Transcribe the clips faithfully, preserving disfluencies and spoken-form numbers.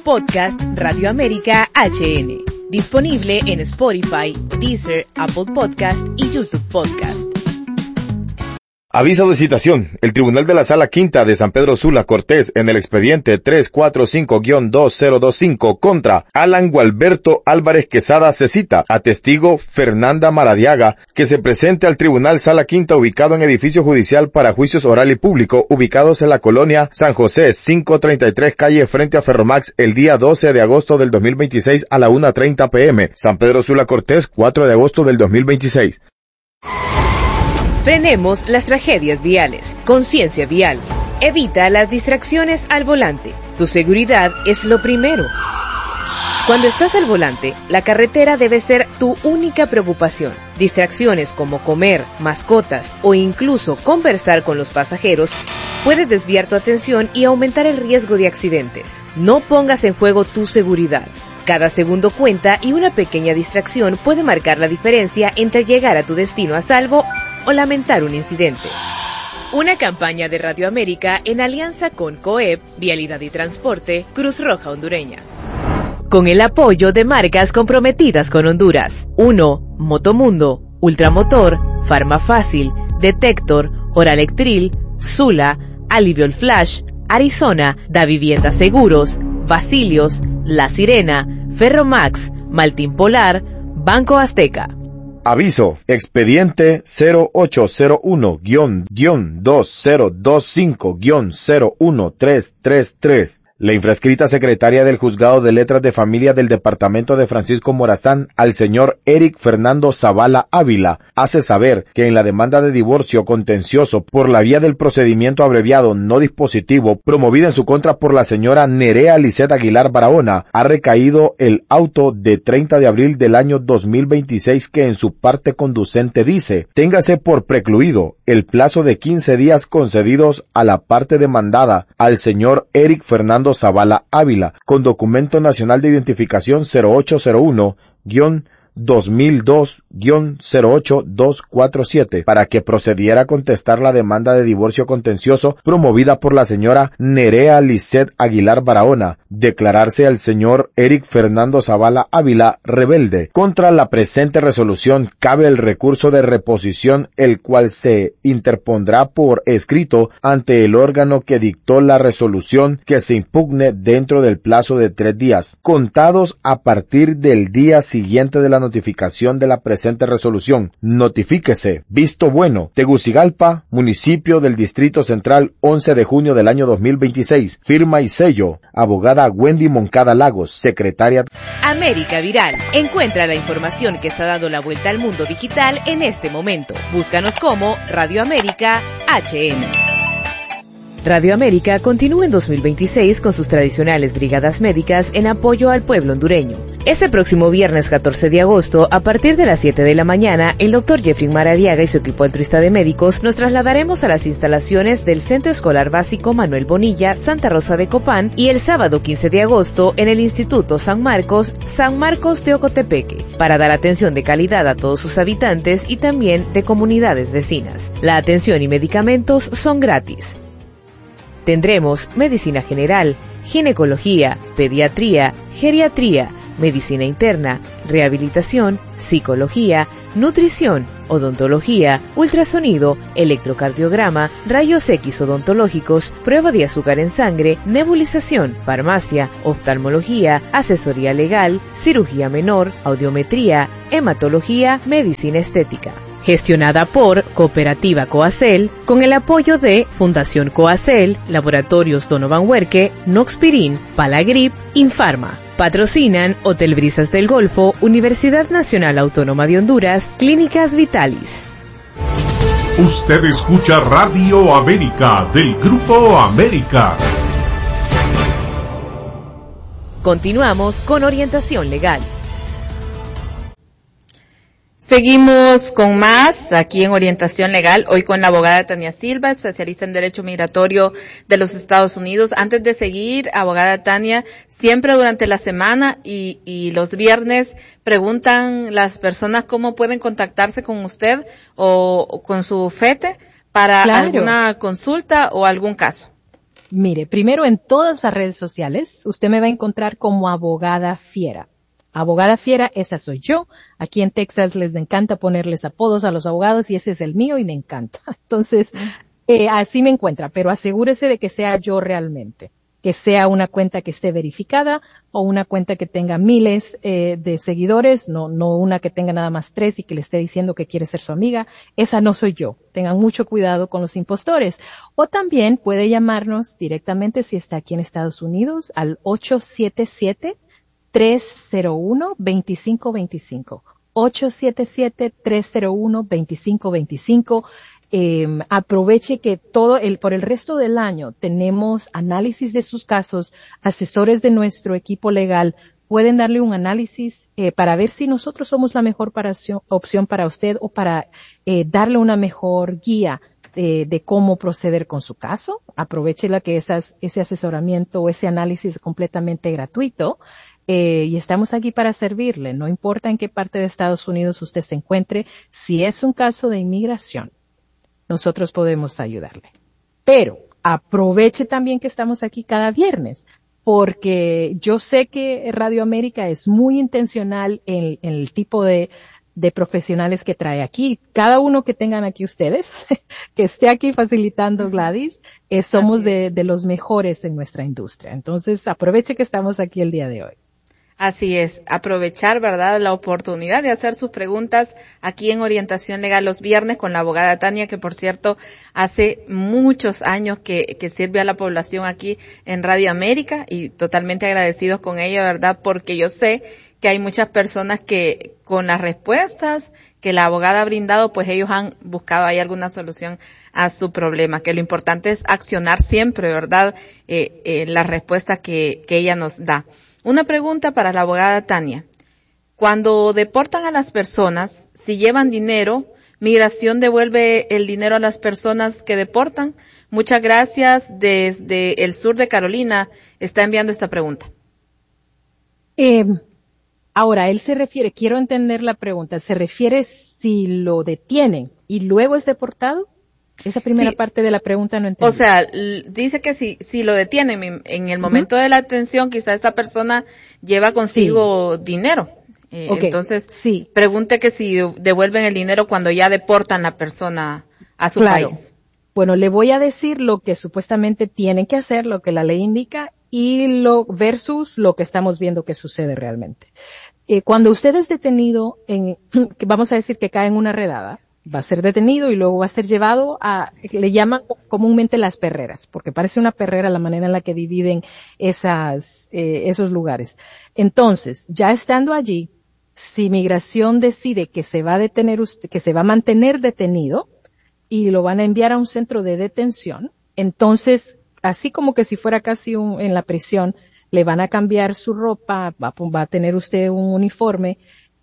Podcast Radio América H N. Disponible en Spotify, Deezer, Apple Podcast y YouTube Podcast. Aviso de citación. El Tribunal de la Sala Quinta de San Pedro Sula Cortés en el expediente tres cuatro cinco guión dos cero dos cinco contra Alan Gualberto Álvarez Quesada se cita a testigo Fernanda Maradiaga que se presente al Tribunal Sala Quinta ubicado en edificio judicial para juicios oral y público ubicados en la colonia San José quinientos treinta y tres calle frente a Ferromax el día doce de agosto del dos mil veintiséis a la una treinta pm. San Pedro Sula Cortés, cuatro de agosto del dos mil veintiséis. Frenemos las tragedias viales. Conciencia vial. Evita las distracciones al volante. Tu seguridad es lo primero. Cuando estás al volante, la carretera debe ser tu única preocupación. Distracciones como comer, mascotas o incluso conversar con los pasajeros puede desviar tu atención y aumentar el riesgo de accidentes. No pongas en juego tu seguridad. Cada segundo cuenta y una pequeña distracción puede marcar la diferencia entre llegar a tu destino a salvo o lamentar un incidente. Una campaña de Radio América en alianza con COEP, Vialidad y Transporte, Cruz Roja Hondureña. Con el apoyo de marcas comprometidas con Honduras. uno. Motomundo, Ultramotor, Farmafácil, Detector, Oralectril, Sula, Aliviol Flash, Arizona, Da Vivienda Seguros, Basilios, La Sirena, Ferromax, Maltín Polar, Banco Azteca. Aviso, expediente cero ocho cero uno guión dos cero dos cinco guión cero uno tres tres tres. La infrascrita secretaria del Juzgado de Letras de Familia del Departamento de Francisco Morazán al señor Eric Fernando Zavala Ávila hace saber que en la demanda de divorcio contencioso por la vía del procedimiento abreviado no dispositivo promovida en su contra por la señora Nerea Lisset Aguilar Barahona ha recaído el auto de treinta de abril del año dos mil veintiséis que en su parte conducente dice: téngase por precluido el plazo de quince días concedidos a la parte demandada al señor Eric Fernando Zavala Ávila, con documento nacional de identificación cero ocho cero uno guión dos mil dos guión cero ocho dos cuatro siete, para que procediera a contestar la demanda de divorcio contencioso promovida por la señora Nerea Lisset Aguilar Barahona, declararse al señor Eric Fernando Zavala Ávila rebelde. Contra la presente resolución cabe el recurso de reposición, el cual se interpondrá por escrito ante el órgano que dictó la resolución, que se impugne dentro del plazo de tres días, contados a partir del día siguiente de la notificación de la presente resolución. Notifíquese. Visto bueno. Tegucigalpa, municipio del Distrito Central, once de junio del año dos mil veintiséis. Firma y sello. Abogada Wendy Moncada Lagos, secretaria. América Viral. Encuentra la información que está dando la vuelta al mundo digital en este momento. Búscanos como Radio América H N. Radio América continúa en dos mil veintiséis con sus tradicionales brigadas médicas en apoyo al pueblo hondureño. Este próximo viernes catorce de agosto, a partir de las siete de la mañana, el doctor Jeffrey Maradiaga y su equipo altruista de médicos nos trasladaremos a las instalaciones del Centro Escolar Básico Manuel Bonilla, Santa Rosa de Copán, y el sábado quince de agosto en el Instituto San Marcos, San Marcos de Ocotepeque, para dar atención de calidad a todos sus habitantes y también de comunidades vecinas. La atención y medicamentos son gratis. Tendremos medicina general, ginecología, pediatría, geriatría, medicina interna, rehabilitación, psicología, nutrición, odontología, ultrasonido, electrocardiograma, rayos X odontológicos, prueba de azúcar en sangre, nebulización, farmacia, oftalmología, asesoría legal, cirugía menor, audiometría, hematología, medicina estética. Gestionada por Cooperativa Coacel, con el apoyo de Fundación Coacel, Laboratorios Donovan Huerque, Noxpirin, Palagrip, Infarma. Patrocinan Hotel Brisas del Golfo, Universidad Nacional Autónoma de Honduras, Clínicas Vitalis. Usted escucha Radio América del Grupo América. Continuamos con orientación legal. Seguimos con más aquí en Orientación Legal, hoy con la abogada Tania Silva, especialista en Derecho Migratorio de los Estados Unidos. Antes de seguir, abogada Tania, siempre durante la semana y, y los viernes preguntan las personas cómo pueden contactarse con usted o, o con su F E T E para claro. alguna consulta o algún caso. Mire, primero en todas las redes sociales, usted me va a encontrar como Abogada Fiera. Abogada Fiera, esa soy yo. Aquí en Texas les encanta ponerles apodos a los abogados y ese es el mío y me encanta. Entonces, eh, así me encuentra, pero asegúrese de que sea yo realmente. Que sea una cuenta que esté verificada o una cuenta que tenga miles eh, de seguidores, no, no una que tenga nada más tres y que le esté diciendo que quiere ser su amiga. Esa no soy yo. Tengan mucho cuidado con los impostores. O también puede llamarnos directamente si está aquí en Estados Unidos al ocho siete siete, tres cero uno, dos cinco dos cinco. ocho siete siete, tres cero uno, dos cinco dos cinco. Eh, aproveche que todo el, por el resto del año tenemos análisis de sus casos, asesores de nuestro equipo legal pueden darle un análisis eh, para ver si nosotros somos la mejor para, opción para usted o para eh, darle una mejor guía de, de cómo proceder con su caso. Aproveche la que esas, ese asesoramiento o ese análisis es completamente gratuito. Eh, y estamos aquí para servirle, no importa en qué parte de Estados Unidos usted se encuentre, si es un caso de inmigración, nosotros podemos ayudarle. Pero aproveche también que estamos aquí cada viernes, porque yo sé que Radio América es muy intencional en, en el tipo de, de profesionales que trae aquí. Cada uno que tengan aquí ustedes, que esté aquí facilitando Gladys, eh, somos de, de los mejores en nuestra industria. Entonces aproveche que estamos aquí el día de hoy. Así es, aprovechar, ¿verdad?, la oportunidad de hacer sus preguntas aquí en Orientación Legal los viernes con la abogada Tania, que por cierto hace muchos años que, que sirve a la población aquí en Radio América y totalmente agradecidos con ella, ¿verdad?, porque yo sé que hay muchas personas que con las respuestas que la abogada ha brindado, pues ellos han buscado ahí alguna solución a su problema, que lo importante es accionar siempre, ¿verdad?, eh, eh, la respuesta que, que ella nos da. Una pregunta para la abogada Tania. Cuando deportan a las personas, si llevan dinero, ¿Migración devuelve el dinero a las personas que deportan? Muchas gracias. Desde el sur de Carolina está enviando esta pregunta. Eh, ahora, él se refiere, quiero entender la pregunta, ¿se refiere si lo detienen y luego es deportado? Esa primera sí. parte de la pregunta no entendí. O sea, l- dice que si, si lo detienen en el momento uh-huh. de la detención, quizá esta persona lleva consigo sí. dinero. Eh, okay. Entonces, sí. pregunte que si devuelven el dinero cuando ya deportan la persona a su claro. país. Bueno, le voy a decir lo que supuestamente tienen que hacer, lo que la ley indica, y lo versus lo que estamos viendo que sucede realmente. Eh, cuando usted es detenido, en, vamos a decir que cae en una redada, va a ser detenido y luego va a ser llevado a, le llaman comúnmente las perreras, porque parece una perrera la manera en la que dividen esas, eh, esos lugares. Entonces, ya estando allí, si Migración decide que se va a detener usted, que se va a mantener detenido y lo van a enviar a un centro de detención, entonces, así como que si fuera casi un, en la prisión, le van a cambiar su ropa, va, va a tener usted un uniforme,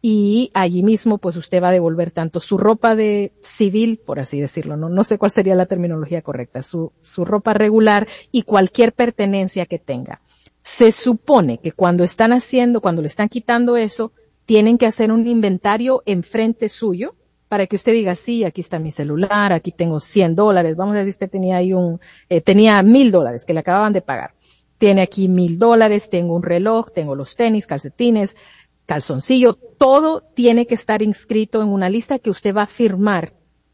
y allí mismo pues usted va a devolver tanto su ropa de civil, por así decirlo, no, no sé cuál sería la terminología correcta, su, su ropa regular y cualquier pertenencia que tenga. Se supone que cuando están haciendo, cuando le están quitando eso, tienen que hacer un inventario enfrente suyo para que usted diga, sí, aquí está mi celular, aquí tengo cien dólares, vamos a decir, usted tenía ahí un, eh, tenía mil dólares que le acababan de pagar. Tiene aquí mil dólares, tengo un reloj, tengo los tenis, calcetines, calzoncillo, todo tiene que estar inscrito en una lista que usted va a firmar,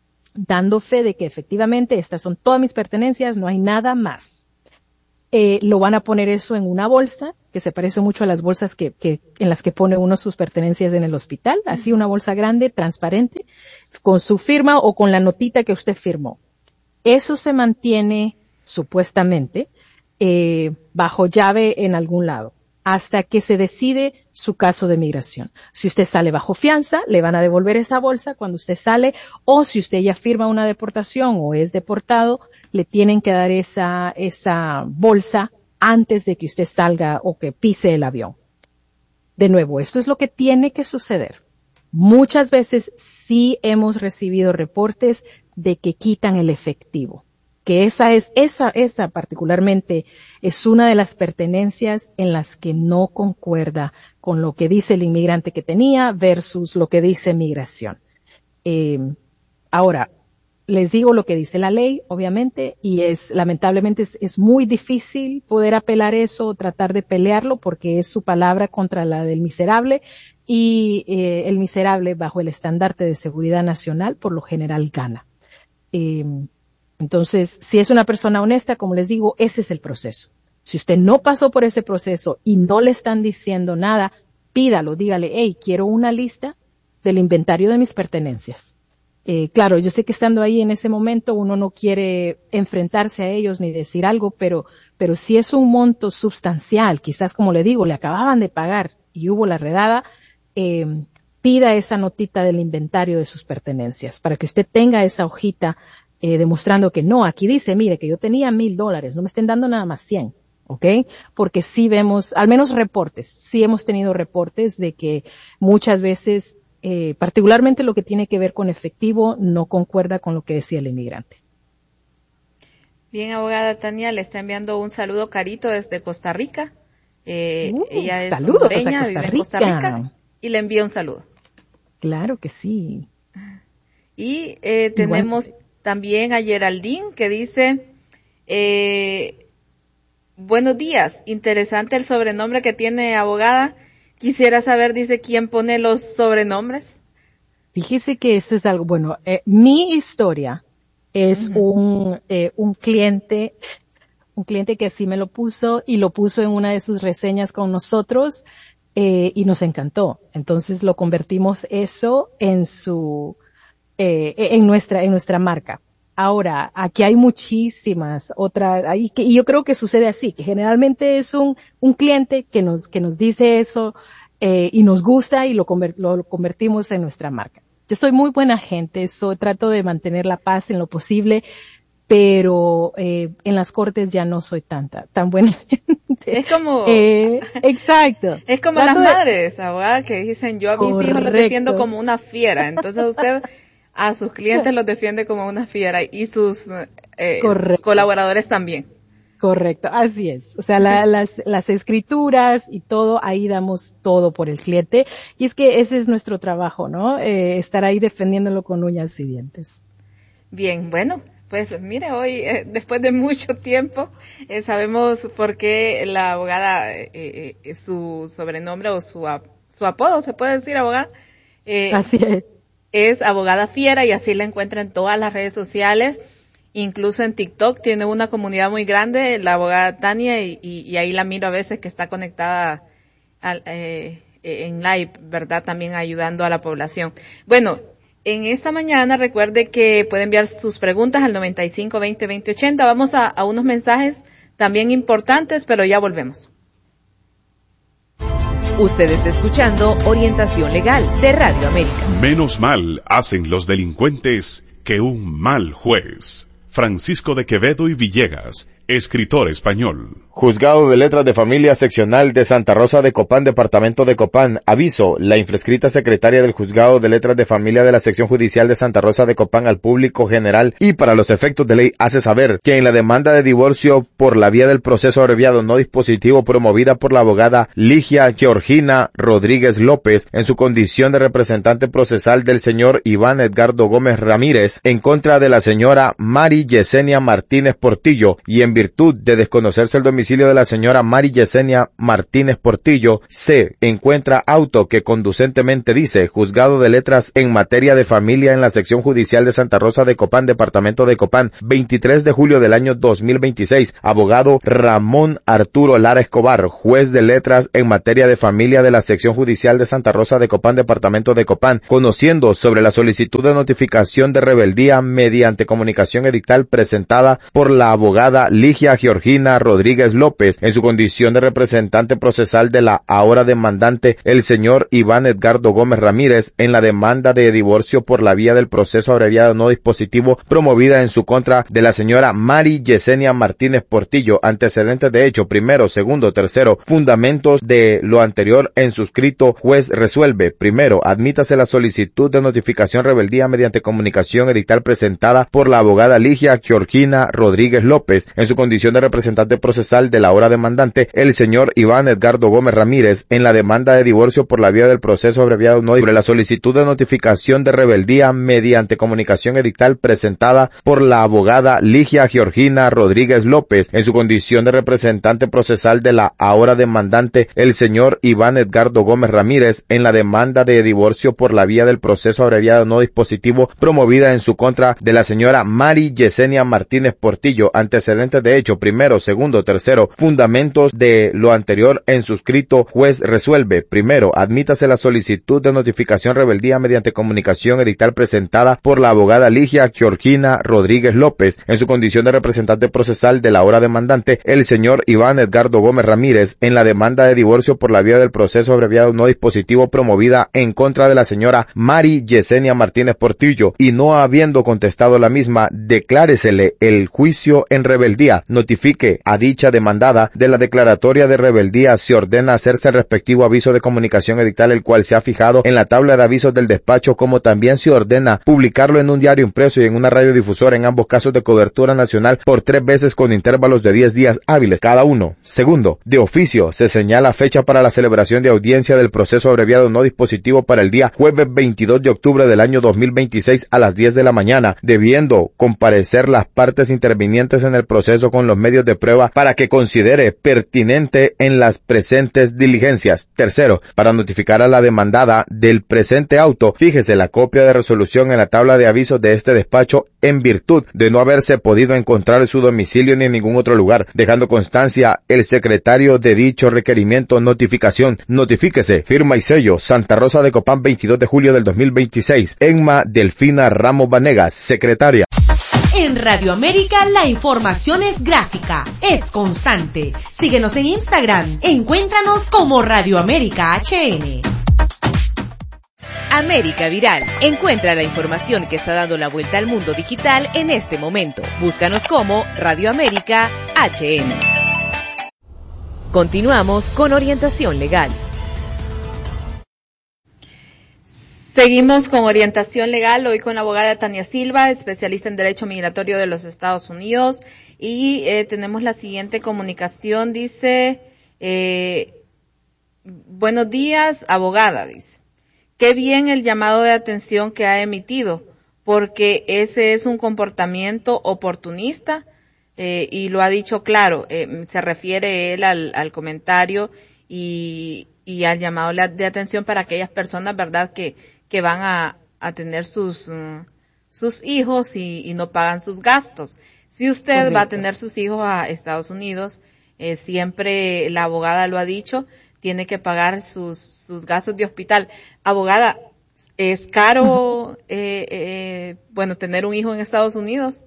dando fe de que efectivamente estas son todas mis pertenencias, no hay nada más. Eh, lo van a poner eso en una bolsa, que se parece mucho a las bolsas que, que, en las que pone uno sus pertenencias en el hospital, así una bolsa grande, transparente, con su firma o con la notita que usted firmó. Eso se mantiene, supuestamente, eh, bajo llave en algún lado, hasta que se decide su caso de migración. Si usted sale bajo fianza, le van a devolver esa bolsa cuando usted sale, o si usted ya firma una deportación o es deportado, le tienen que dar esa, esa bolsa antes de que usted salga o que pise el avión. De nuevo, esto es lo que tiene que suceder. Muchas veces sí hemos recibido reportes de que quitan el efectivo. Que esa es, esa, esa particularmente es una de las pertenencias en las que no concuerda con lo que dice el inmigrante que tenía versus lo que dice migración. Eh, ahora, les digo lo que dice la ley, obviamente, y es, lamentablemente, es, es muy difícil poder apelar eso o tratar de pelearlo porque es su palabra contra la del miserable y eh, el miserable bajo el estandarte de seguridad nacional por lo general gana. Eh, entonces, si es una persona honesta, como les digo, ese es el proceso. Si usted no pasó por ese proceso y no le están diciendo nada, pídalo, dígale, hey, quiero una lista del inventario de mis pertenencias. Eh, claro, yo sé que estando ahí en ese momento uno no quiere enfrentarse a ellos ni decir algo, pero, pero si es un monto sustancial, quizás como le digo, le acababan de pagar y hubo la redada, eh, pida esa notita del inventario de sus pertenencias para que usted tenga esa hojita eh, demostrando que no, aquí dice, mire, que yo tenía mil dólares, no me estén dando nada más cien, ¿ok? Porque sí vemos, al menos reportes, sí hemos tenido reportes de que muchas veces Eh, particularmente lo que tiene que ver con efectivo no concuerda con lo que decía el inmigrante. Bien, abogada Tania, le está enviando un saludo Carito desde Costa Rica. Eh, uh, ella es hondureña, vive en Costa Rica y le envía un saludo. Claro que sí. Y eh, tenemos Igual. también a Geraldine que dice, eh, buenos días, interesante el sobrenombre que tiene abogada. Quisiera saber, dice, ¿quién pone los sobrenombres? Fíjese que eso es algo, bueno, eh, mi historia es uh-huh. un, eh, un cliente, un cliente que así me lo puso y lo puso en una de sus reseñas con nosotros, eh, y nos encantó. Entonces lo convertimos eso en su, eh, en nuestra, en nuestra marca. Ahora, aquí hay muchísimas otras, ahí que, y yo creo que sucede así, que generalmente es un, un cliente que nos, que nos dice eso, eh, y nos gusta y lo, conver, lo convertimos en nuestra marca. Yo soy muy buena gente, so, trato de mantener la paz en lo posible, pero, eh, en las cortes ya no soy tanta, tan buena gente. Es como, eh, exacto. Es como trato las madres, de, abogada, que dicen, yo a mis correcto. hijos los defiendo como una fiera, entonces usted, a sus clientes los defiende como una fiera y sus eh, colaboradores también. Correcto, así es. O sea, la, las, las escrituras y todo, ahí damos todo por el cliente. Y es que ese es nuestro trabajo, ¿no? Eh, estar ahí defendiéndolo con uñas y dientes. Bien, bueno, pues mire, hoy, eh, después de mucho tiempo, eh, sabemos por qué la abogada, eh, eh, su sobrenombre o su, su apodo, ¿se puede decir, abogada? Eh, así es. Es abogada fiera y así la encuentra en todas las redes sociales, incluso en TikTok tiene una comunidad muy grande, la abogada Tania, y, y, y ahí la miro a veces que está conectada al, eh, en live, ¿verdad? También ayudando a la población. Bueno, en esta mañana recuerde que puede enviar sus preguntas al noventa y cinco veinte veinte ochenta. Vamos a, a unos mensajes también importantes, pero ya volvemos. Usted está escuchando Orientación Legal de Radio América. Menos mal hacen los delincuentes que un mal juez. Francisco de Quevedo y Villegas, escritor español. Juzgado de Letras de Familia Seccional de Santa Rosa de Copán, Departamento de Copán. Aviso, la infrescrita secretaria del Juzgado de Letras de Familia de la Sección Judicial de Santa Rosa de Copán al público general y para los efectos de ley hace saber que en la demanda de divorcio por la vía del proceso abreviado no dispositivo promovida por la abogada Ligia Georgina Rodríguez López en su condición de representante procesal del señor Iván Edgardo Gómez Ramírez en contra de la señora Mari Yesenia Martínez Portillo y en virtud de desconocerse el domicilio de la señora Mari Yesenia Martínez Portillo, se encuentra auto que conducentemente dice Juzgado de Letras en materia de familia en la sección judicial de Santa Rosa de Copán, Departamento de Copán, veintitrés de julio del año dos mil veintiséis, abogado Ramón Arturo Lara Escobar, juez de letras en materia de familia de la sección judicial de Santa Rosa de Copán, Departamento de Copán, conociendo sobre la solicitud de notificación de rebeldía mediante comunicación edictal presentada por la abogada Ligia Georgina Rodríguez López en su condición de representante procesal de la ahora demandante el señor Iván Edgardo Gómez Ramírez en la demanda de divorcio por la vía del proceso abreviado no dispositivo promovida en su contra de la señora Mari Yesenia Martínez Portillo. Antecedentes de hecho, primero, segundo, tercero, fundamentos de lo anterior en suscrito, juez resuelve. Primero, admítase la solicitud de notificación rebeldía mediante comunicación edictal presentada por la abogada Ligia Georgina Rodríguez López en su condición de representante procesal de la ahora demandante, el señor Iván Edgardo Gómez Ramírez, en la demanda de divorcio por la vía del proceso abreviado no sobre la solicitud de notificación de rebeldía mediante comunicación edictal presentada por la abogada Ligia Georgina Rodríguez López, en su condición de representante procesal de la ahora demandante, el señor Iván Edgardo Gómez Ramírez, en la demanda de divorcio por la vía del proceso abreviado no dispositivo promovida en su contra de la señora Mari Yesenia Martínez Portillo. Antecedentes de hecho, primero, segundo, tercero, fundamentos de lo anterior en suscrito, juez resuelve. Primero, admítase la solicitud de notificación rebeldía mediante comunicación edictal presentada por la abogada Ligia Georgina Rodríguez López, en su condición de representante procesal de la ahora demandante, el señor Iván Edgardo Gómez Ramírez, en la demanda de divorcio por la vía del proceso abreviado no dispositivo promovida en contra de la señora Mari Yesenia Martínez Portillo, y no habiendo contestado la misma, decláresele el juicio en rebeldía. Notifique a dicha demandada de la declaratoria de rebeldía. Se ordena hacerse el respectivo aviso de comunicación edictal, el cual se ha fijado en la tabla de avisos del despacho, como también se ordena publicarlo en un diario impreso y en una radiodifusora, en ambos casos de cobertura nacional, por tres veces con intervalos de diez días hábiles cada uno. Segundo, de oficio, se señala fecha para la celebración de audiencia del proceso abreviado no dispositivo para el día jueves veintidós de octubre del año dos mil veintiséis a las diez de la mañana, debiendo comparecer las partes intervinientes en el proceso con los medios de prueba para que considere pertinente en las presentes diligencias. Tercero, para notificar a la demandada del presente auto, fíjese la copia de resolución en la tabla de avisos de este despacho en virtud de no haberse podido encontrar su domicilio ni en ningún otro lugar, dejando constancia el secretario de dicho requerimiento. Notificación. Notifíquese. Firma y sello. Santa Rosa de Copán, veintidós de julio del dos mil veintiséis. Enma Delfina Ramos Vanegas, secretaria. En Radio América la información es gráfica, es constante. Síguenos en Instagram. Encuéntranos como Radio América H N. América Viral. Encuentra la información que está dando la vuelta al mundo digital en este momento. Búscanos como Radio América H N. Continuamos con orientación legal. Seguimos con orientación legal, hoy con la abogada Tania Silva, especialista en Derecho Migratorio de los Estados Unidos. Y eh, tenemos la siguiente comunicación, dice, eh, buenos días, abogada, dice. Qué bien el llamado de atención que ha emitido, porque ese es un comportamiento oportunista, eh, y lo ha dicho claro, eh, se refiere él al, al comentario y, y al llamado de atención para aquellas personas, ¿verdad?, que que van a, a tener sus, uh, sus hijos y, y no pagan sus gastos. Si usted Correcto. va a tener sus hijos a Estados Unidos, eh, siempre la abogada lo ha dicho, tiene que pagar sus, sus gastos de hospital. Abogada, ¿es caro, eh, eh, bueno, tener un hijo en Estados Unidos?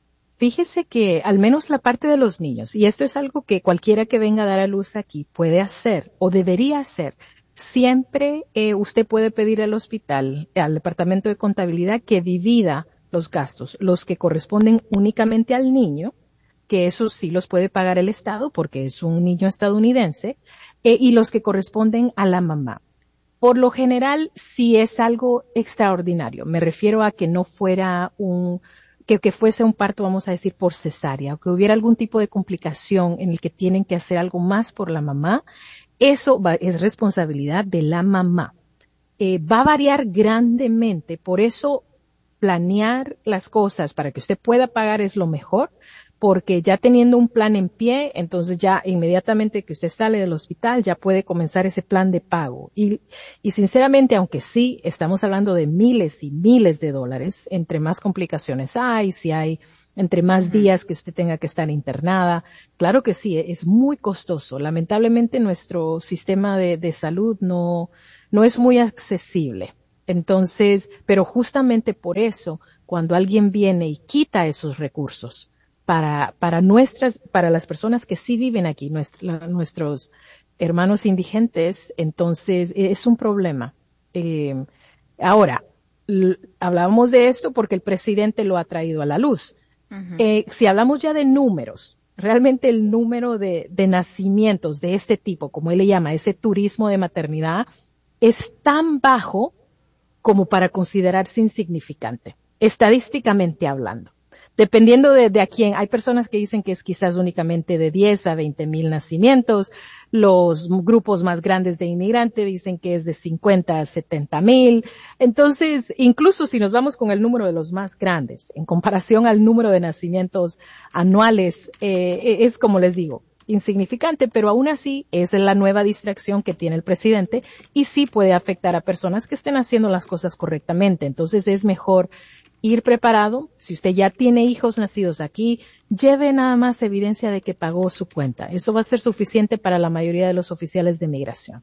Fíjese que al menos la parte de los niños, y esto es algo que cualquiera que venga a dar a luz aquí puede hacer o debería hacer. Siempre eh, usted puede pedir al hospital, al departamento de contabilidad, que divida los gastos, los que corresponden únicamente al niño, que esos sí los puede pagar el Estado porque es un niño estadounidense, eh, y los que corresponden a la mamá. Por lo general, sí es algo extraordinario. Me refiero a que no fuera un, que, que fuese un parto, vamos a decir, por cesárea, o que hubiera algún tipo de complicación en el que tienen que hacer algo más por la mamá. Eso va, es responsabilidad de la mamá. Eh, va a variar grandemente, por eso planear las cosas para que usted pueda pagar es lo mejor, porque ya teniendo un plan en pie, entonces ya inmediatamente que usted sale del hospital ya puede comenzar ese plan de pago. Y, y sinceramente, aunque sí estamos hablando de miles y miles de dólares, entre más complicaciones hay, si hay entre más días que usted tenga que estar internada. Claro que sí, es muy costoso. Lamentablemente nuestro sistema de, de salud no, no es muy accesible. Entonces, pero justamente por eso, cuando alguien viene y quita esos recursos para, para nuestras, para las personas que sí viven aquí, nuestra, nuestros hermanos indigentes, entonces es un problema. Eh, ahora, l- hablábamos de esto porque el presidente lo ha traído a la luz. Uh-huh. Eh, si hablamos ya de números, realmente el número de, de nacimientos de este tipo, como él le llama, ese turismo de maternidad, es tan bajo como para considerarse insignificante, estadísticamente hablando. Dependiendo de, de a quién, hay personas que dicen que es quizás únicamente de diez a veinte mil nacimientos, los grupos más grandes de inmigrantes dicen que es de cincuenta a setenta mil, entonces incluso si nos vamos con el número de los más grandes, en comparación al número de nacimientos anuales, eh, es como les digo, insignificante, pero aún así es la nueva distracción que tiene el presidente y sí puede afectar a personas que estén haciendo las cosas correctamente, entonces es mejor ir preparado. Si usted ya tiene hijos nacidos aquí, lleve nada más evidencia de que pagó su cuenta. Eso va a ser suficiente para la mayoría de los oficiales de migración.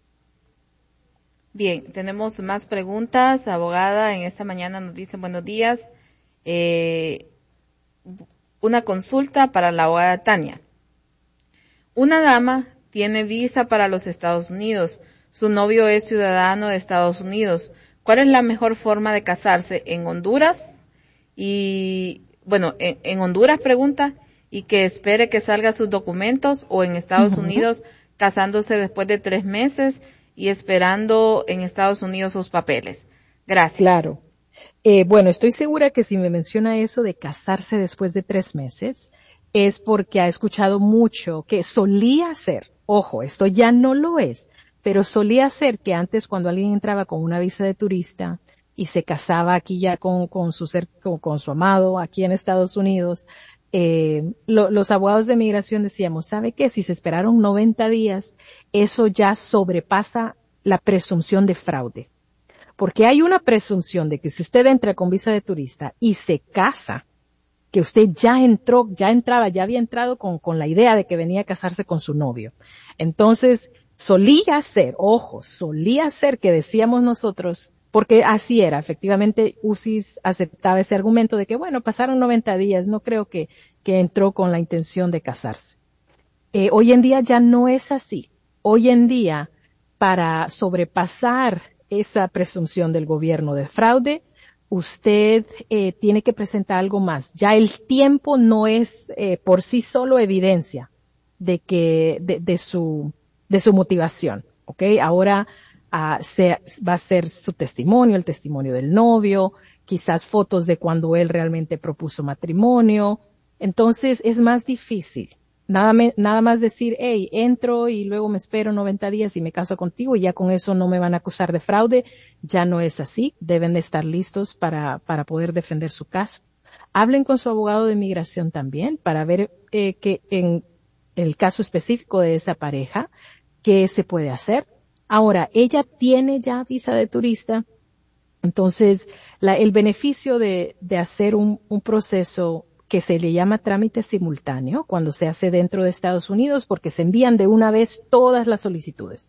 Bien, tenemos más preguntas. Abogada, en esta mañana nos dicen buenos días. Eh, una consulta para la abogada Tania. Una dama tiene visa para los Estados Unidos. Su novio es ciudadano de Estados Unidos. ¿Cuál es la mejor forma de casarse? ¿En Honduras? Y, bueno, en, en Honduras pregunta, y que espere que salga sus documentos, o en Estados uh-huh. Unidos casándose después de tres meses y esperando en Estados Unidos sus papeles. Gracias. Claro. Eh, bueno, estoy segura que si me menciona eso de casarse después de tres meses, es porque ha escuchado mucho que solía ser, ojo, esto ya no lo es, pero solía ser que antes cuando alguien entraba con una visa de turista y se casaba aquí ya con, con su ser, con, con su amado aquí en Estados Unidos, eh, lo, los abogados de migración decíamos, ¿sabe qué? Si se esperaron noventa días, eso ya sobrepasa la presunción de fraude. Porque hay una presunción de que si usted entra con visa de turista y se casa, que usted ya entró, ya entraba, ya había entrado con, con la idea de que venía a casarse con su novio. Entonces, solía ser, ojo, solía ser que decíamos nosotros, porque así era, efectivamente, U C I S aceptaba ese argumento de que, bueno, pasaron noventa días, no creo que, que entró con la intención de casarse. Eh, hoy en día ya no es así. Hoy en día, para sobrepasar esa presunción del gobierno de fraude, usted eh, tiene que presentar algo más. Ya el tiempo no es eh, por sí solo evidencia de que, de, de su, de su motivación, ¿ok? Ahora, Uh, se, va a ser su testimonio, el testimonio del novio, quizás fotos de cuando él realmente propuso matrimonio. Entonces es más difícil. Nada, me, nada más decir, hey, entro y luego me espero noventa días y me caso contigo y ya con eso no me van a acusar de fraude. Ya no es así. Deben de estar listos para, para poder defender su caso. Hablen con su abogado de migración también para ver eh, que en el caso específico de esa pareja, qué se puede hacer. Ahora, ella tiene ya visa de turista, entonces la, el beneficio de, de hacer un, un proceso que se le llama trámite simultáneo cuando se hace dentro de Estados Unidos, porque se envían de una vez todas las solicitudes,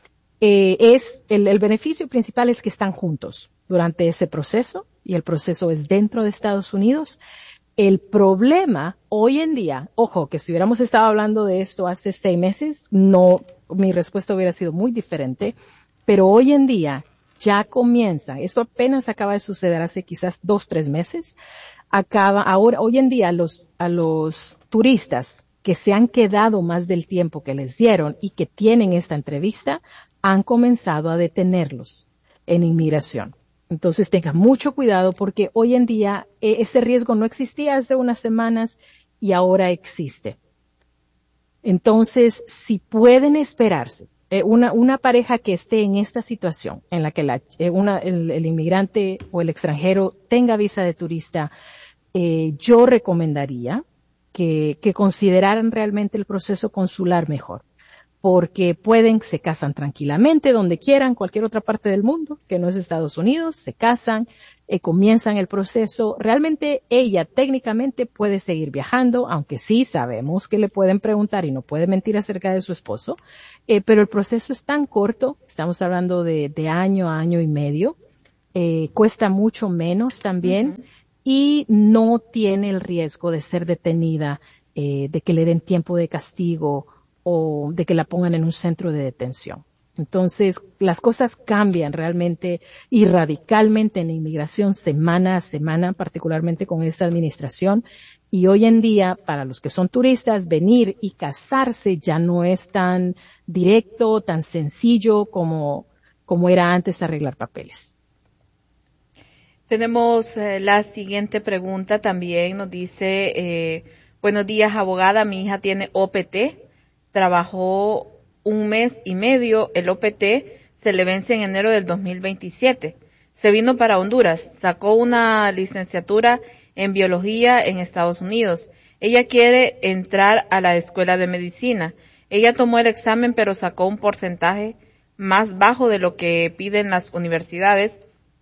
eh, es el, el beneficio principal es que están juntos durante ese proceso y el proceso es dentro de Estados Unidos. El problema hoy en día, ojo, que si hubiéramos estado hablando de esto hace seis meses, no, mi respuesta hubiera sido muy diferente, pero hoy en día ya comienza, esto apenas acaba de suceder hace quizás dos, tres meses, acaba, ahora, hoy en día los, a los turistas que se han quedado más del tiempo que les dieron y que tienen esta entrevista, han comenzado a detenerlos en inmigración. Entonces tenga mucho cuidado porque hoy en día eh, ese riesgo no existía hace unas semanas y ahora existe. Entonces, si pueden esperarse, eh, una, una pareja que esté en esta situación, en la que la, eh, una, el, el inmigrante o el extranjero tenga visa de turista, eh, yo recomendaría que, que consideraran realmente el proceso consular mejor. Porque pueden, se casan tranquilamente donde quieran, cualquier otra parte del mundo, que no es Estados Unidos, se casan, eh, comienzan el proceso. Realmente ella técnicamente puede seguir viajando, aunque sí sabemos que le pueden preguntar y no puede mentir acerca de su esposo, eh, pero el proceso es tan corto, estamos hablando de, de año a año y medio, eh, cuesta mucho menos también uh-huh. y no tiene el riesgo de ser detenida, eh, de que le den tiempo de castigo o de que la pongan en un centro de detención. Entonces, las cosas cambian realmente y radicalmente en la inmigración semana a semana, particularmente con esta administración. Y hoy en día, para los que son turistas, venir y casarse ya no es tan directo, tan sencillo como, como era antes arreglar papeles. Tenemos eh, la siguiente pregunta también, nos dice, eh, buenos días abogada, mi hija tiene O P T, trabajó un mes y medio, el O P T se le vence en enero del dos mil veintisiete, se vino para Honduras, sacó una licenciatura en biología en Estados Unidos, ella quiere entrar a la escuela de medicina, ella tomó el examen pero sacó un porcentaje más bajo de lo que piden las universidades,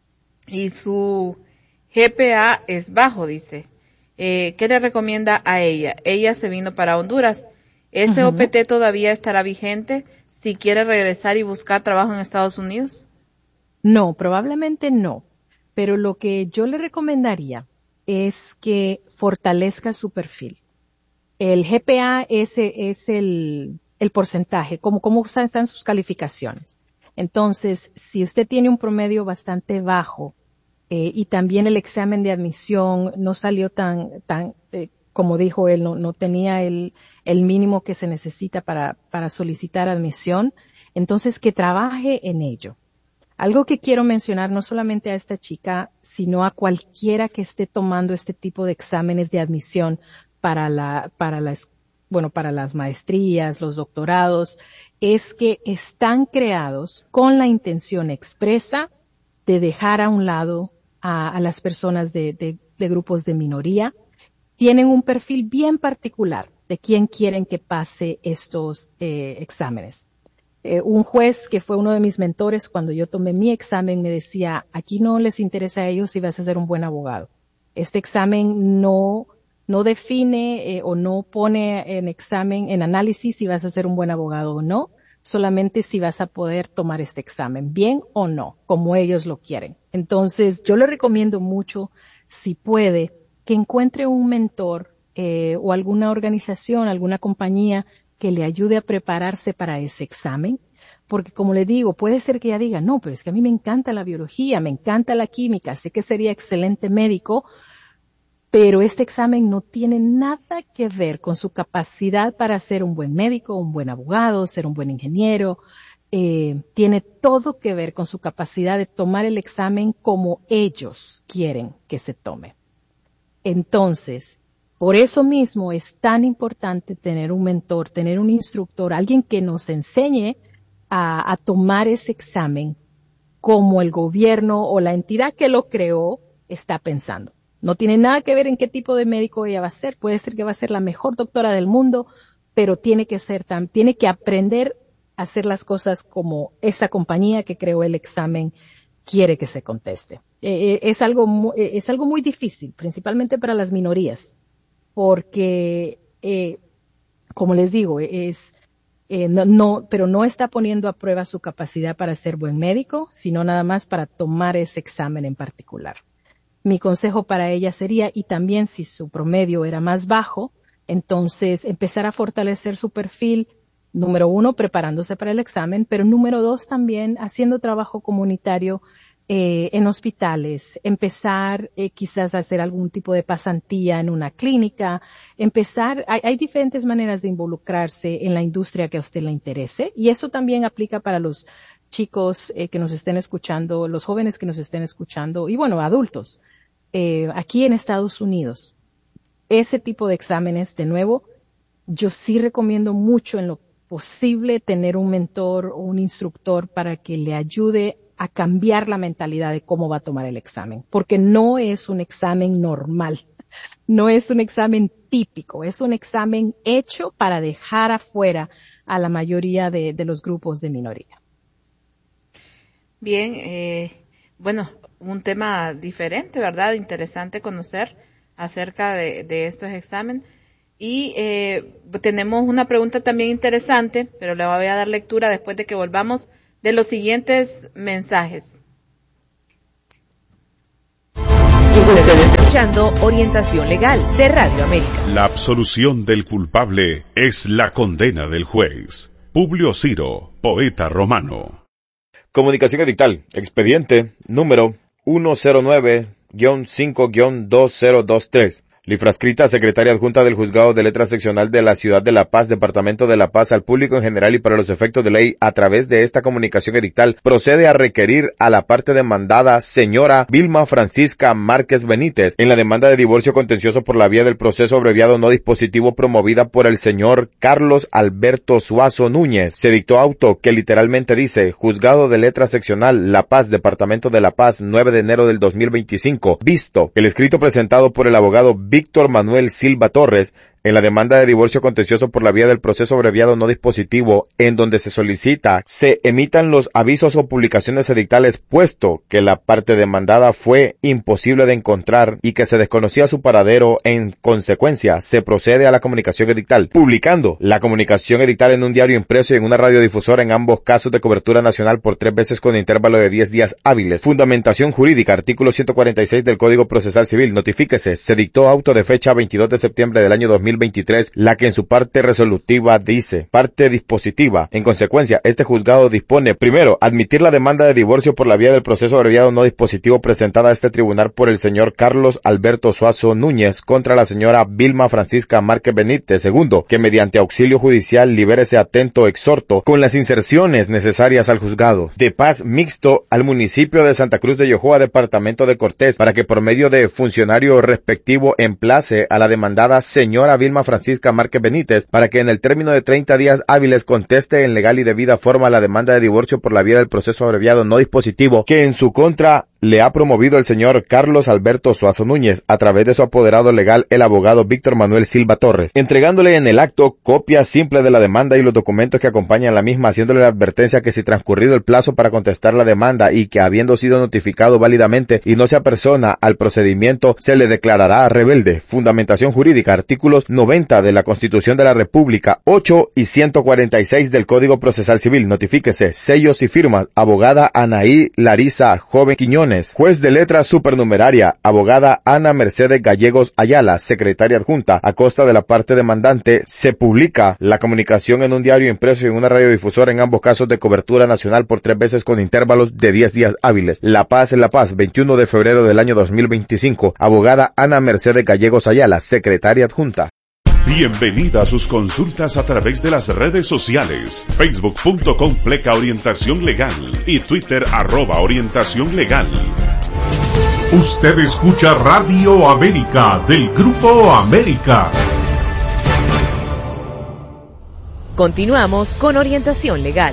y su G P A es bajo, dice. Eh, ¿Qué le recomienda a ella? Ella se vino para Honduras. ¿Ese uh-huh. O P T todavía estará vigente si quiere regresar y buscar trabajo en Estados Unidos? No, probablemente no. Pero lo que yo le recomendaría es que fortalezca su perfil. El G P A es, es el, el porcentaje, como cómo están sus calificaciones. Entonces, si usted tiene un promedio bastante bajo eh, y también el examen de admisión no salió tan, tan eh, como dijo él, no, no tenía el, el mínimo que se necesita para, para solicitar admisión, entonces que trabaje en ello. Algo que quiero mencionar no solamente a esta chica, sino a cualquiera que esté tomando este tipo de exámenes de admisión para la, para la escuela, bueno, para las maestrías, los doctorados, es que están creados con la intención expresa de dejar a un lado a, a las personas de, de, de grupos de minoría. Tienen un perfil bien particular de quién quieren que pase estos eh, exámenes. Eh, un juez que fue uno de mis mentores cuando yo tomé mi examen me decía, aquí no les interesa a ellos si vas a ser un buen abogado. Este examen no no define eh, o no pone en examen, en análisis si vas a ser un buen abogado o no, solamente si vas a poder tomar este examen, bien o no, como ellos lo quieren. Entonces, yo le recomiendo mucho, si puede, que encuentre un mentor eh, o alguna organización, alguna compañía que le ayude a prepararse para ese examen, porque como le digo, puede ser que ella diga, no, pero es que a mí me encanta la biología, me encanta la química, sé que sería excelente médico, pero este examen no tiene nada que ver con su capacidad para ser un buen médico, un buen abogado, ser un buen ingeniero. Eh, tiene todo que ver con su capacidad de tomar el examen como ellos quieren que se tome. Entonces, por eso mismo es tan importante tener un mentor, tener un instructor, alguien que nos enseñe a, a tomar ese examen como el gobierno o la entidad que lo creó está pensando. No tiene nada que ver en qué tipo de médico ella va a ser. Puede ser que va a ser la mejor doctora del mundo, pero tiene que ser tan, tiene que aprender a hacer las cosas como esa compañía que creó el examen quiere que se conteste. Eh, es algo, es algo muy difícil, principalmente para las minorías, porque, eh, como les digo, es, eh, no, no, pero no está poniendo a prueba su capacidad para ser buen médico, sino nada más para tomar ese examen en particular. Mi consejo para ella sería, y también si su promedio era más bajo, entonces empezar a fortalecer su perfil, número uno, preparándose para el examen, pero número dos también haciendo trabajo comunitario eh, en hospitales, empezar eh, quizás a hacer algún tipo de pasantía en una clínica, empezar, hay, hay diferentes maneras de involucrarse en la industria que a usted le interese, y eso también aplica para los chicos eh, que nos estén escuchando, los jóvenes que nos estén escuchando, y bueno, adultos. Eh, aquí en Estados Unidos, ese tipo de exámenes, de nuevo, yo sí recomiendo mucho en lo posible tener un mentor o un instructor para que le ayude a cambiar la mentalidad de cómo va a tomar el examen, porque no es un examen normal, no es un examen típico, es un examen hecho para dejar afuera a la mayoría de, de los grupos de minoría. Bien, eh, bueno, un tema diferente, ¿verdad? Interesante conocer acerca de, de estos exámenes. Y eh, tenemos una pregunta también interesante, pero le voy a dar lectura después de que volvamos de los siguientes mensajes. Ustedes escuchando Orientación Legal de Radio América. La absolución del culpable es la condena del juez. Publio Ciro, poeta romano. Comunicación edictal, expediente número uno cero nueve guión cinco guión dos cero dos tres. Lifrascrita, secretaria adjunta del Juzgado de Letras Seccional de la Ciudad de La Paz, Departamento de La Paz, al público en general y para los efectos de ley, a través de esta comunicación edictal, procede a requerir a la parte demandada, señora Vilma Francisca Márquez Benítez, en la demanda de divorcio contencioso por la vía del proceso abreviado no dispositivo promovida por el señor Carlos Alberto Suazo Núñez. Se dictó auto que literalmente dice: Juzgado de Letras Seccional La Paz, Departamento de La Paz, nueve de enero del dos mil veinticinco. Visto el escrito presentado por el abogado Víctor Manuel Silva Torres en la demanda de divorcio contencioso por la vía del proceso abreviado no dispositivo, en donde se solicita se emitan los avisos o publicaciones edictales, puesto que la parte demandada fue imposible de encontrar y que se desconocía su paradero. En consecuencia, se procede a la comunicación edictal, publicando la comunicación edictal en un diario impreso y en una radiodifusora, en ambos casos de cobertura nacional, por tres veces con intervalo de diez días hábiles. Fundamentación jurídica, artículo ciento cuarenta y seis del Código Procesal Civil. Notifíquese, se dictó auto de fecha veintidós de septiembre del año dos mil veintitrés, la que en su parte resolutiva dice: parte dispositiva. En consecuencia, este juzgado dispone, primero, admitir la demanda de divorcio por la vía del proceso abreviado no dispositivo presentada a este tribunal por el señor Carlos Alberto Suazo Núñez contra la señora Vilma Francisca Márquez Benítez. Segundo, que mediante auxilio judicial libere ese atento exhorto con las inserciones necesarias al juzgado de paz mixto al municipio de Santa Cruz de Yojoa, departamento de Cortés, para que por medio de funcionario respectivo emplace a la demandada señora Vilma Francisca Márquez Benítez para que en el término de treinta días hábiles conteste en legal y debida forma la demanda de divorcio por la vía del proceso abreviado no dispositivo que en su contra le ha promovido el señor Carlos Alberto Suazo Núñez a través de su apoderado legal, el abogado Víctor Manuel Silva Torres, entregándole en el acto copia simple de la demanda y los documentos que acompañan la misma, haciéndole la advertencia que si transcurrido el plazo para contestar la demanda y que habiendo sido notificado válidamente y no se apersona al procedimiento, se le declarará rebelde. Fundamentación jurídica, artículos noventa de la Constitución de la República, ocho y ciento cuarenta y seis del Código Procesal Civil. Notifíquese, sellos y firmas, abogada Anaí Larisa Joven Quiñones, juez de letras supernumeraria, abogada Ana Mercedes Gallegos Ayala, secretaria adjunta, a costa de la parte demandante. Se publica la comunicación en un diario impreso y en una radiodifusora, en ambos casos de cobertura nacional, por tres veces con intervalos de diez días hábiles. La Paz en La Paz, veintiuno de febrero del año dos mil veinticinco, abogada Ana Mercedes Gallegos Ayala, secretaria adjunta. Bienvenida a sus consultas a través de las redes sociales, facebook punto com pleca orientación legal y Twitter arroba orientación legal. Usted escucha Radio América del Grupo América. Continuamos con Orientación Legal.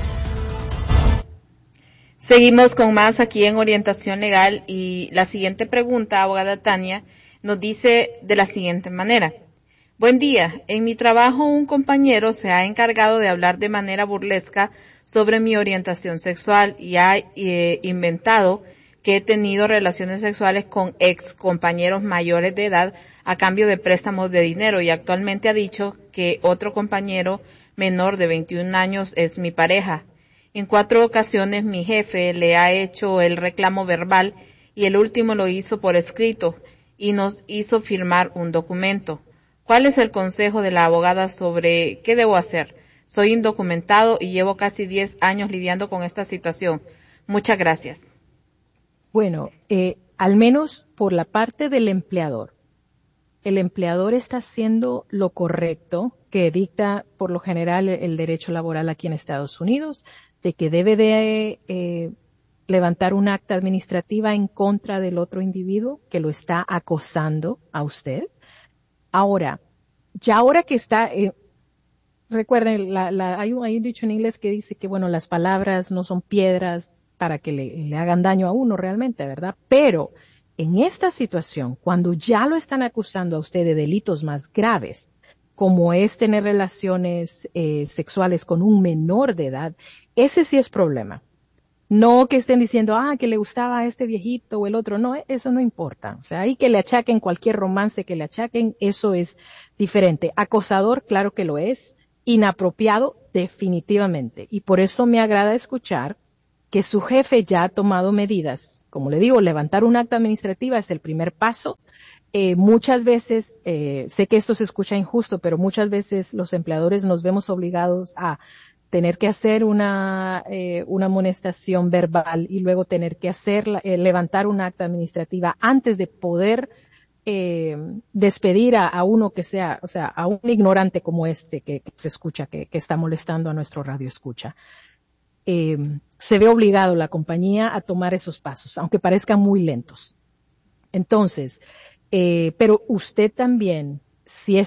Seguimos con más aquí en Orientación Legal y la siguiente pregunta, abogada Tania, nos dice de la siguiente manera. Buen día. En mi trabajo un compañero se ha encargado de hablar de manera burlesca sobre mi orientación sexual y ha eh, inventado que he tenido relaciones sexuales con ex compañeros mayores de edad a cambio de préstamos de dinero y actualmente ha dicho que otro compañero menor de veintiún años es mi pareja. En cuatro ocasiones mi jefe le ha hecho el reclamo verbal y el último lo hizo por escrito y nos hizo firmar un documento. ¿Cuál es el consejo de la abogada sobre qué debo hacer? Soy indocumentado y llevo casi diez años lidiando con esta situación. Muchas gracias. Bueno, eh, al menos por la parte del empleador. El empleador está haciendo lo correcto que dicta por lo general el derecho laboral aquí en Estados Unidos, de que debe de eh, levantar un acta administrativa en contra del otro individuo que lo está acosando a usted. Ahora, ya ahora que está, eh, recuerden, la, la, hay, un, hay un dicho en inglés que dice que, bueno, las palabras no son piedras para que le, le hagan daño a uno realmente, ¿verdad? Pero en esta situación, cuando ya lo están acusando a usted de delitos más graves, como es tener relaciones eh, sexuales con un menor de edad, ese sí es problema. No que estén diciendo, ah, que le gustaba a este viejito o el otro. No, eso no importa. O sea, ahí que le achaquen cualquier romance que le achaquen, eso es diferente. Acosador, claro que lo es. Inapropiado, definitivamente. Y por eso me agrada escuchar que su jefe ya ha tomado medidas. Como le digo, levantar un acta administrativa es el primer paso. Eh, muchas veces, eh, sé que esto se escucha injusto, pero muchas veces los empleadores nos vemos obligados a tener que hacer una eh, una amonestación verbal y luego tener que hacer eh, levantar un acta administrativa antes de poder eh, despedir a, a uno que sea, o sea, a un ignorante como este que, que se escucha, que, que está molestando a nuestro radio escucha. Eh, se ve obligado la compañía a tomar esos pasos, aunque parezcan muy lentos. Entonces, eh, pero usted también, si es